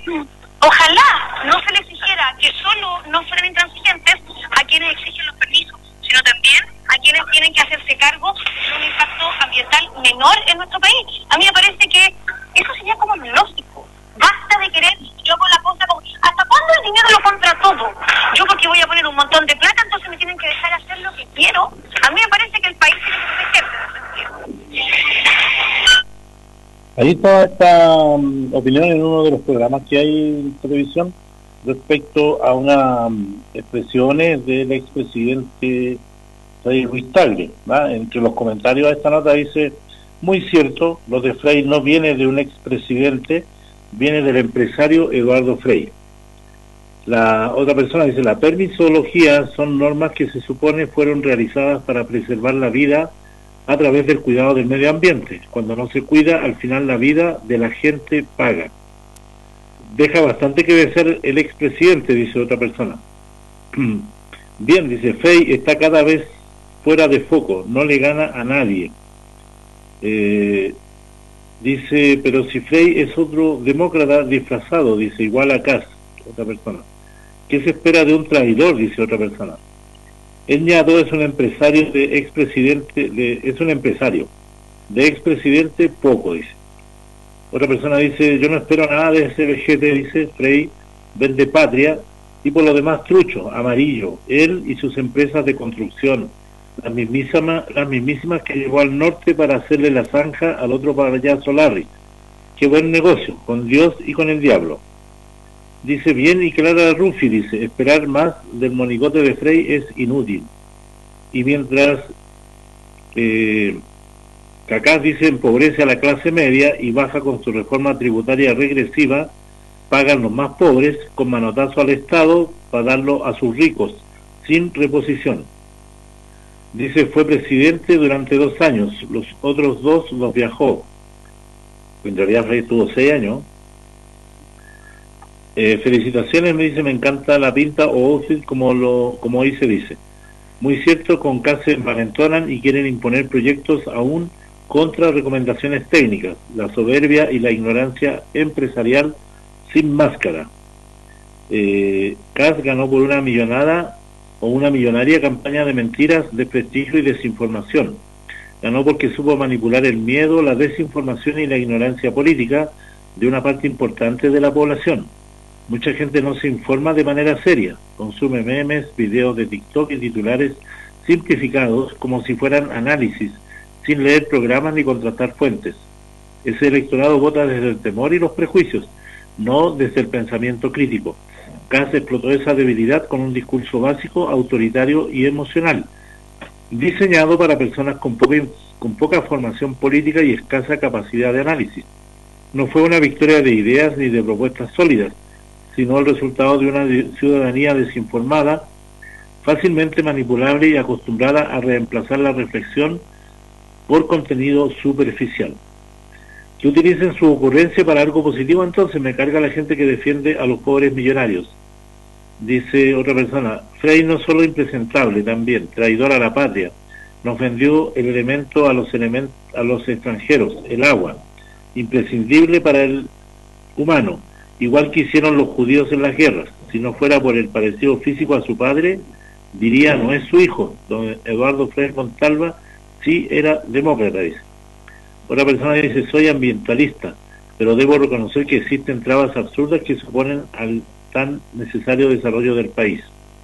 Ojalá no se les exigiera que solo no fueran intransigentes a quienes exigen los permisos, sino también a quienes tienen que hacerse cargo de un impacto ambiental menor en nuestro país. A mí me parece que eso sería como lógico. Basta de querer, yo con la cosa como, ¿hasta cuándo el dinero lo compra todo? Yo porque voy a poner un montón de plata, entonces me tienen que dejar hacer lo que quiero. A mí me parece que el país tiene que protegerse en ese sentido. Ahí está esta opinión en uno de los programas que hay en televisión respecto a unas expresiones del expresidente Frei Ruiz Tagle, ¿va? Entre los comentarios a esta nota dice: muy cierto, lo de Frei no viene de un expresidente, viene del empresario Eduardo Frei. La otra persona dice: la permisología son normas que se supone fueron realizadas para preservar la vida a través del cuidado del medio ambiente. Cuando no se cuida, al final la vida de la gente paga. Deja bastante que desear el expresidente, dice otra persona. Bien, dice, Frei está cada vez fuera de foco, no le gana a nadie. Dice, pero si Frei es otro demócrata disfrazado, dice, igual a Kass, otra persona. ¿Qué se espera de un traidor?, dice otra persona. Ñato es un empresario de expresidente, es un empresario de expresidente poco, dice. Otra persona dice: yo no espero nada de ese vejete, dice. Frei vende patria y por lo demás trucho, amarillo, él y sus empresas de construcción, las mismísimas que llevó al norte para hacerle la zanja al otro payaso Larry. Qué buen negocio, con Dios y con el diablo. Dice bien y clara Rufi, dice, esperar más del monigote de Frei es inútil. Y mientras Cacás dice empobrece a la clase media y baja con su reforma tributaria regresiva, pagan los más pobres con manotazo al Estado para darlo a sus ricos, sin reposición. Dice fue presidente durante 2 años, los otros 2 los viajó. En realidad Frei tuvo 6 años. Felicitaciones, me dice, me encanta la pinta o outfit como hoy se dice. Muy cierto, con Kass se envalentonan y quieren imponer proyectos aún contra recomendaciones técnicas, la soberbia y la ignorancia empresarial sin máscara. Kass ganó por una millonada o una millonaria campaña de mentiras, desprestigio y desinformación. Ganó porque supo manipular el miedo, la desinformación y la ignorancia política de una parte importante de la población. Mucha gente no se informa de manera seria, consume memes, videos de TikTok y titulares simplificados como si fueran análisis, sin leer programas ni contrastar fuentes. Ese electorado vota desde el temor y los prejuicios, no desde el pensamiento crítico. Kass explotó esa debilidad con un discurso básico, autoritario y emocional, diseñado para personas con poca formación política y escasa capacidad de análisis. No fue una victoria de ideas ni de propuestas sólidas, sino el resultado de una ciudadanía desinformada, fácilmente manipulable y acostumbrada a reemplazar la reflexión por contenido superficial. Que utilicen su ocurrencia para algo positivo, entonces me carga la gente que defiende a los pobres millonarios. Dice otra persona, Frei no solo impresentable, también traidor a la patria, nos vendió el elemento a los extranjeros, el agua, imprescindible para el humano, igual que hicieron los judíos en las guerras. Si no fuera por el parecido físico a su padre, diría no es su hijo. Don Eduardo Frei Montalva sí era demócrata, dice. Otra persona dice, soy ambientalista, pero debo reconocer que existen trabas absurdas que se oponen al tan necesario desarrollo del país.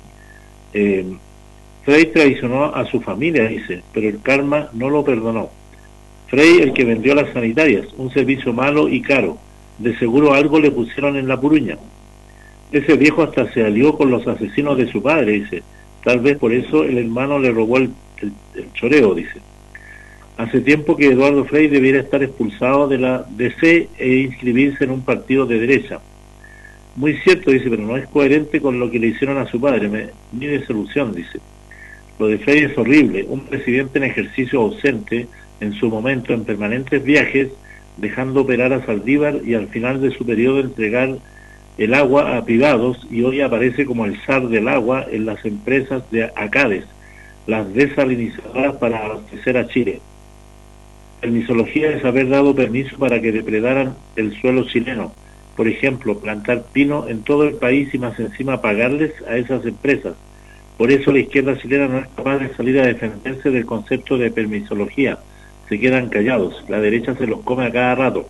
Frei traicionó a su familia, dice, pero el karma no lo perdonó. Frei, el que vendió las sanitarias, un servicio malo y caro, de seguro algo le pusieron en la puruña. Ese viejo hasta se alió con los asesinos de su padre, dice, tal vez por eso el hermano le robó el choreo, dice. Hace tiempo que Eduardo Frei debiera estar expulsado de la DC e inscribirse en un partido de derecha. Muy cierto, dice, pero no es coherente con lo que le hicieron a su padre, ni de solución, dice. Lo de Frei es horrible, un presidente en ejercicio ausente, en su momento en permanentes viajes, dejando operar a Saldívar y al final de su periodo entregar el agua a privados, y hoy aparece como el zar del agua en las empresas de Acades, las desalinizadoras para abastecer a Chile. Permisología es haber dado permiso para que depredaran el suelo chileno, por ejemplo, plantar pino en todo el país y más encima pagarles a esas empresas. Por eso la izquierda chilena no es capaz de salir a defenderse del concepto de permisología. Se quedan callados. La derecha se los come a cada rato.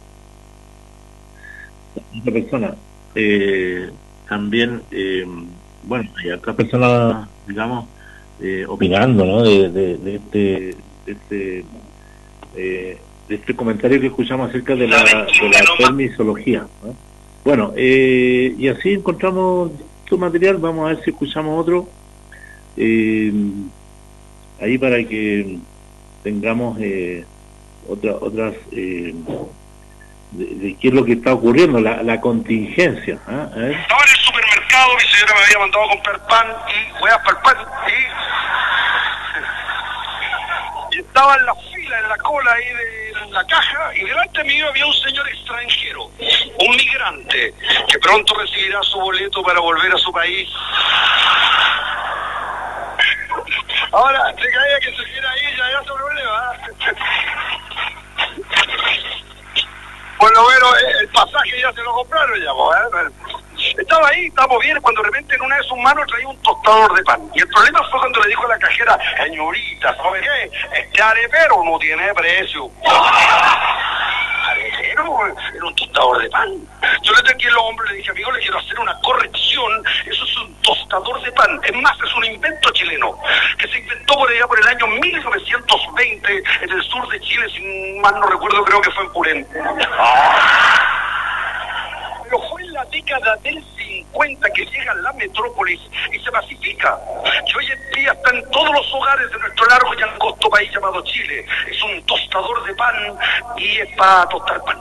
Otra persona. También, bueno, hay otras personas, digamos, opinando, ¿no? De este comentario que escuchamos acerca de la permisología, ¿no? Bueno, y así encontramos tu material. Vamos a ver si escuchamos otro ahí para que tengamos otras de qué es lo que está ocurriendo, la contingencia. Estaba en el supermercado, mi señora me había mandado a comprar pan y huevas para el pan y estaba en la fila, en la cola ahí de la caja, y delante mío había un señor extranjero, un migrante, que pronto recibirá su boleto para volver a su país. Ahora, se caía que se quiera ir, ya es un problema. Por lo menos el pasaje ya se lo compraron ya, Estaba ahí, estábamos bien, cuando de repente en una de sus manos traía un tostador de pan. Y el problema fue cuando le dijo a la cajera: señorita, ¿sabe qué? Este arepero no tiene precio. ¿Arepero? Era un tostador de pan. Yo le dije al hombre, le dije: amigo, le quiero hacer una corrección. Eso es un tostador de pan. Es más, es un invento chileno, que se inventó por allá por el año 1920 en el sur de Chile, si mal no recuerdo, creo que fue en Purén. Pero fue en la década del 50 que llega a la metrópolis y se masifica. Y hoy en día está en todos los hogares de nuestro largo y angosto país llamado Chile. Es un tostador de pan y es para tostar pan.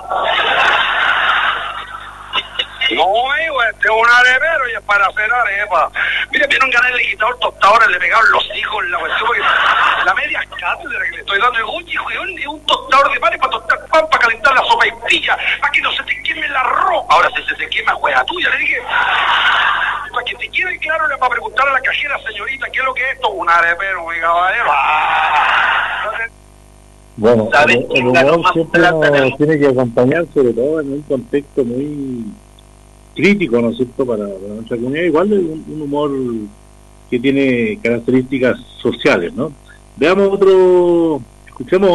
No, amigo, este es un arepero y es para hacer arepa. Mire, vieron ganar el quitador tostadores, le pegaron los hijos en la cuestión, porque la media cátedra que le estoy dando es un tostador de pan y para tostar pan, para calentar la sopa y pilla, para que no se te queme el arroz. Ahora, si se te quema, juega tuya, le dije. Para que te quede claro, le va a preguntar a la cajera: señorita, ¿qué es lo que es esto? Un arepero, mi caballero. Bueno, el humor siempre tiene que acompañar, sobre todo en un contexto muy crítico, ¿no es cierto?, para nuestra comunidad. Igual es un humor que tiene características sociales, ¿no? Veamos escuchemos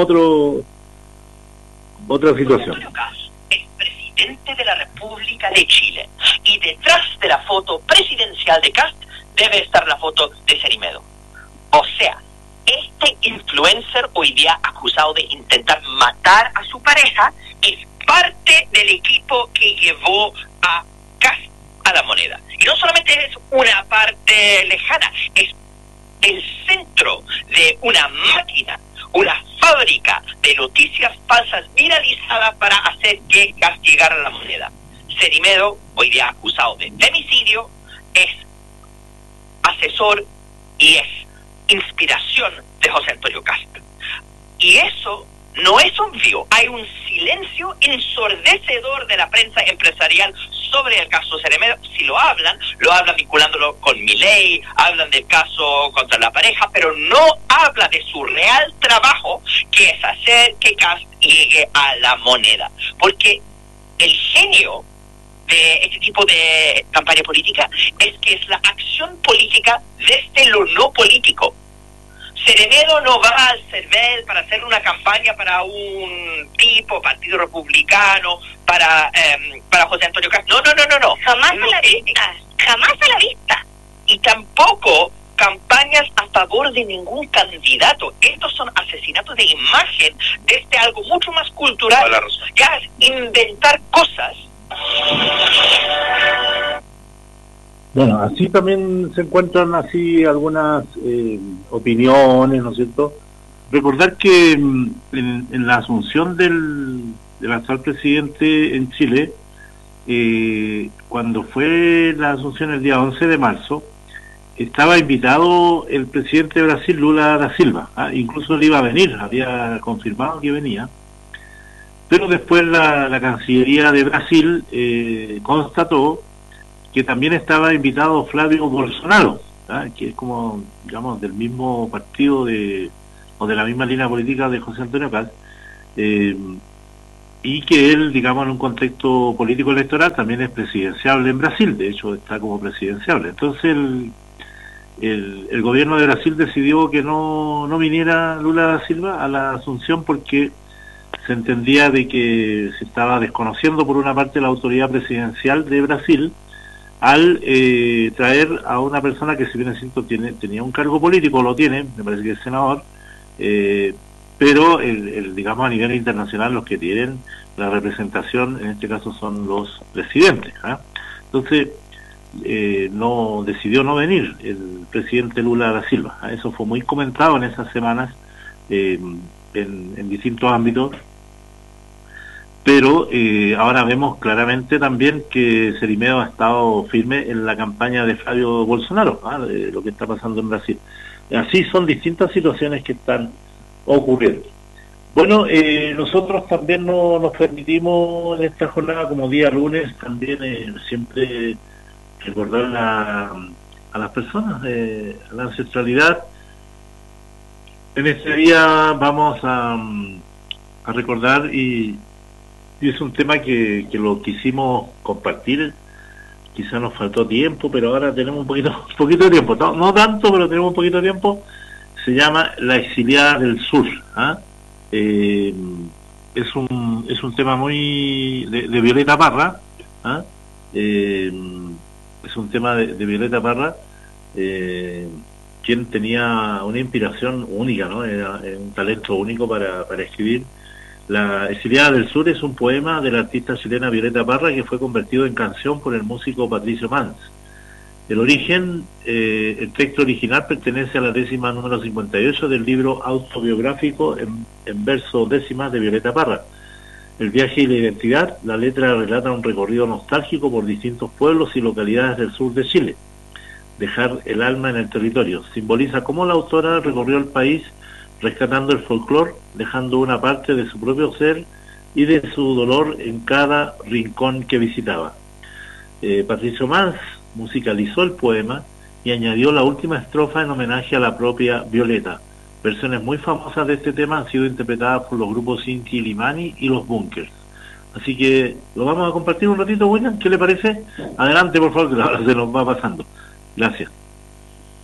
otra situación. Antonio Kast es presidente de la República de Chile, y detrás de la foto presidencial de Kast debe estar la foto de Cerimedo. O sea, este influencer hoy día acusado de intentar matar a su pareja es parte del equipo que llevó a Kast a la Moneda. Y no solamente es una parte lejana, es el centro de una máquina, una fábrica de noticias falsas viralizadas para hacer que Kast llegara a la Moneda. Cerimedo, hoy día acusado de femicidio, es asesor y es inspiración de José Antonio Kast. Y eso no es obvio. Hay un silencio ensordecedor de la prensa empresarial sobre el caso Cerimedo. Si lo hablan vinculándolo con Milei, hablan del caso contra la pareja, pero no habla de su real trabajo, que es hacer que Kast llegue a la Moneda. Porque el genio de este tipo de campaña política es que es la acción política desde lo no político. Cerimedo no va al CERVEL para hacer una campaña para un tipo, Partido Republicano, para José Antonio Kast. No. Jamás a la vista. Jamás a la vista. Y tampoco campañas a favor de ningún candidato. Estos son asesinatos de imagen desde algo mucho más cultural. Ya es inventar cosas. Bueno, así también se encuentran así algunas opiniones, ¿no es cierto? Recordar que en la asunción del actual presidente en Chile, cuando fue la asunción el día 11 de marzo, estaba invitado el presidente de Brasil, Lula da Silva, incluso él iba a venir, había confirmado que venía, pero después la Cancillería de Brasil constató que también estaba invitado Flavio Bolsonaro, que es como, digamos, del mismo partido o de la misma línea política de José Antonio Kast, y que él, digamos, en un contexto político electoral también es presidenciable en Brasil, de hecho está como presidenciable. Entonces el gobierno de Brasil decidió que no viniera Lula da Silva a la Asunción porque se entendía de que se estaba desconociendo por una parte la autoridad presidencial de Brasil al traer a una persona que, si bien es cierto tenía un cargo político, lo tiene, me parece que es senador, pero digamos, a nivel internacional los que tienen la representación en este caso son los presidentes, ¿eh? Entonces decidió no venir el presidente Lula da Silva, ¿eh? Eso fue muy comentado en esas semanas en distintos ámbitos, pero ahora vemos claramente también que Cerimeo ha estado firme en la campaña de Flavio Bolsonaro, ¿eh? De lo que está pasando en Brasil. Así son distintas situaciones que están ocurriendo. Bueno, nosotros también nos permitimos en esta jornada, como día lunes, también siempre recordar a las personas, a la ancestralidad. En este día vamos a recordar, y es un tema que lo quisimos compartir. Quizá nos faltó tiempo, pero ahora tenemos un poquito de tiempo, no tanto, pero tenemos un poquito de tiempo. Se llama La exiliada del sur, ¿eh? Es un tema muy de Violeta Parra, ¿eh? Es un tema de Violeta Parra, quien tenía una inspiración única, ¿no? Era un talento único para escribir. La exiliada del sur es un poema de la artista chilena Violeta Parra que fue convertido en canción por el músico Patricio Mans. El texto original pertenece a la décima número 58 del libro autobiográfico en verso décima de Violeta Parra. El viaje y la identidad, la letra relata un recorrido nostálgico por distintos pueblos y localidades del sur de Chile. Dejar el alma en el territorio. Simboliza cómo la autora recorrió el país rescatando el folclore, dejando una parte de su propio ser y de su dolor en cada rincón que visitaba. Patricio Mans musicalizó el poema y añadió la última estrofa en homenaje a la propia Violeta. Versiones muy famosas de este tema han sido interpretadas por los grupos Inti Illimani y los Bunkers. Así que lo vamos a compartir un ratito, William, ¿qué le parece? Adelante, por favor, que ahora se nos va pasando. Gracias.